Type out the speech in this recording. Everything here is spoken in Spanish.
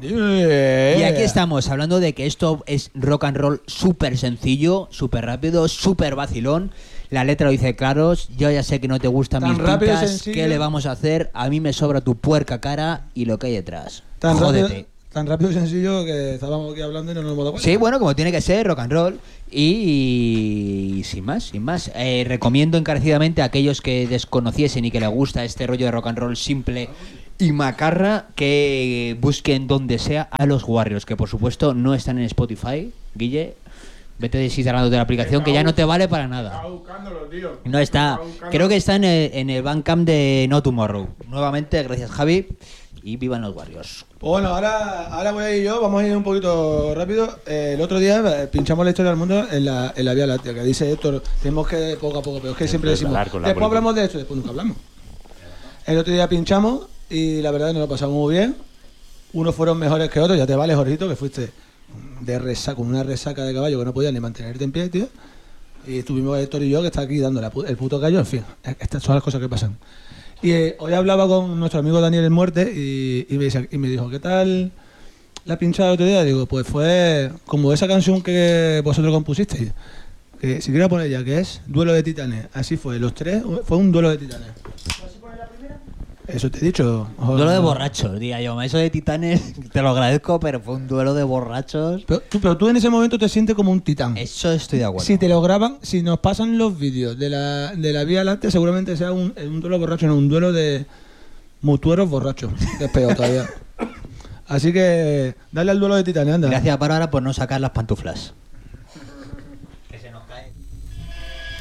Y aquí estamos hablando de que esto es rock and roll súper sencillo, súper rápido, súper vacilón. La letra lo dice claros. Yo ya sé que no te gustan mis pintas. ¿Qué le vamos a hacer? A mí me sobra tu puerca cara y lo que hay detrás. Jódete. Tan rápido y sencillo que estábamos aquí hablando y no nos hemos dado cuenta. Sí, bueno, como tiene que ser, rock and roll. Y sin más. Recomiendo encarecidamente a aquellos que desconociesen y que les gusta este rollo de rock and roll simple y macarra que busquen donde sea a los Warriors, que por supuesto no están en Spotify. Guille, vete desinstalando de la aplicación que ya no te vale para nada. Está buscándolo, tío. No está. Creo que está en el Bandcamp de No Tomorrow. Nuevamente, gracias Javi. Y vivan los Warriors. Pues bueno, ahora voy a ir yo, vamos a ir un poquito rápido. El otro día pinchamos la historia del mundo en la Vía Láctea, que dice Héctor, tenemos que poco a poco, pero es que siempre decimos, después hablamos de esto, después nunca hablamos. El otro día pinchamos y la verdad que nos lo pasamos muy bien. Unos fueron mejores que otros, ya te vale, Jorgito, que fuiste con una resaca de caballo que no podías ni mantenerte en pie, tío. Y estuvimos Héctor y yo, que está aquí dándole el puto callo, en fin, estas son las cosas que pasan. Y hoy hablaba con nuestro amigo Daniel en Muerte y me dijo, ¿qué tal la pinchada el otro día? Digo, pues fue como esa canción que vosotros compusisteis. Que si quiero poner ya, que es Duelo de Titanes. Así fue, los tres, fue un duelo de titanes. ¿Puedes poner la primera? Eso te he dicho. Duelo de borrachos, diría yo. Eso de titanes te lo agradezco, pero fue un duelo de borrachos. Pero tú en ese momento te sientes como un titán. Eso estoy de acuerdo. Si te lo graban, si nos pasan los vídeos de la Vía Láctea, seguramente sea un duelo borracho, no un duelo de mutueros borrachos, que es peor todavía. Así que dale al duelo de titanes, anda. Gracias, Bárbara, por no sacar las pantuflas.